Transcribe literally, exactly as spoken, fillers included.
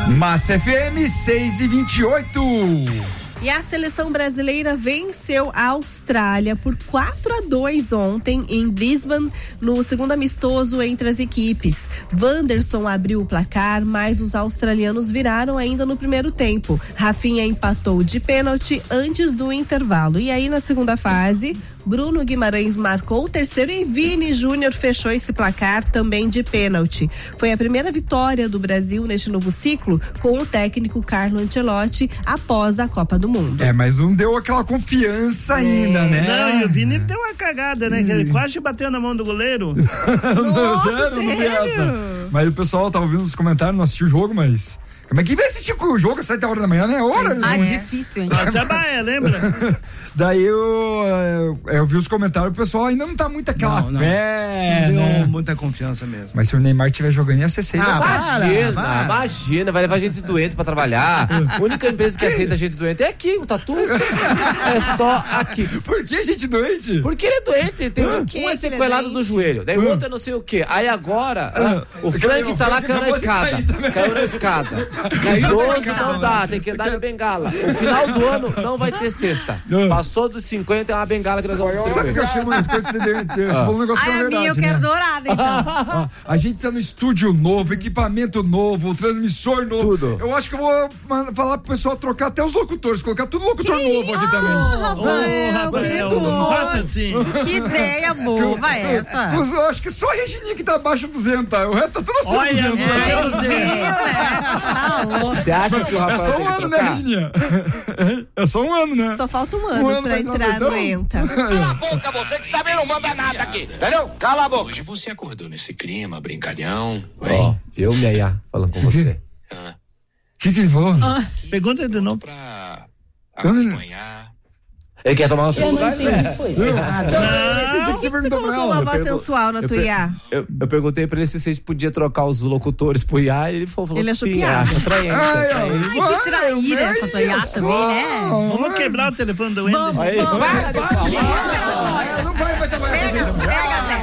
Massa F M seis e vinte e oito. E a seleção brasileira venceu a Austrália por quatro a dois ontem em Brisbane, no segundo amistoso entre as equipes. Wanderson abriu o placar, mas os australianos viraram ainda no primeiro tempo. Rafinha empatou de pênalti antes do intervalo. E aí, na segunda fase, Bruno Guimarães marcou o terceiro e Vini Júnior fechou esse placar também de pênalti. Foi a primeira vitória do Brasil neste novo ciclo com o técnico Carlo Ancelotti após a Copa do Mundo. É, mas não deu aquela confiança ainda, né? Não, e o Vini deu uma cagada, né? Que ele quase bateu na mão do goleiro. Nossa, sério, não vi sério? essa. Mas o pessoal tava ouvindo nos comentários, não assistiu o jogo, mas... Como é que vai assistir o jogo às sete horas da manhã, né? Hora, Ah, né? difícil, hein? Trabalha, lembra? Daí eu, eu, eu vi os comentários, o pessoal ainda não tá muito aquela Não, não. fé, Não deu né? muita confiança mesmo. Mas se o Neymar estiver jogando, ia ser seis. Ah, Imagina, para, para. imagina, vai levar gente doente pra trabalhar. A única empresa que aceita gente doente é aqui, o Tatu. É só aqui. Por que gente doente? Porque ele é doente, tem um, que um que é ele sequelado é do joelho, daí o outro é não sei o quê. Aí agora, ah, o Frank tá lá, caiu na escada. Caiu na escada. Idoso não dá, tem que andar de bengala. O final do ano não vai ter cesta. Passou dos cinquenta, é uma bengala que nós vamos Sabe o que eu distribuir. achei muito coisa? Você falou um negócio que Ai, é a verdade, minha eu quero né? dourada, então. Ó, a gente tá no estúdio novo, equipamento novo, transmissor novo. Tudo. Eu acho que eu vou man- falar pro pessoal trocar até os locutores, colocar tudo locutor novo aqui também. Ô, Rafael, não faça assim. Que ideia boa essa. Eu, eu acho que só a Regininha que tá abaixo de duzentos, o resto tá tudo acima Olha, de duzentos. meu Viu, Deus. né? Tá louco. Você acha que o É Rafael só tem um que ano, né, trocar? Regininha? É só um ano, né? Só falta um Um ano ano pra pra entrar entrar no no ENTA. Cala a boca, você que sabe não manda nada aqui, entendeu? Cala a boca. Hoje você acordou nesse clima, brincalhão. Ó, eu, minha Iá, falando com você. Ah, O que que ele falou? Pergunta de novo. pra Eu não- acompanhar. Ele quer tomar um seu lugar? né? Por que que você colocou uma voz sensual na tua I A? Eu, eu perguntei pra ele se a gente podia trocar os locutores pro I A e ele falou, falou Ele que achou sim, piada. acha atraente. Ai, atraente. ai, Ai, que traíra essa tua I A isso. também, né? Vamos quebrar o telefone do Wender. Aí, Vamos, vai, vamos. Não vai, vai trabalhar. Pega, pega, Zé.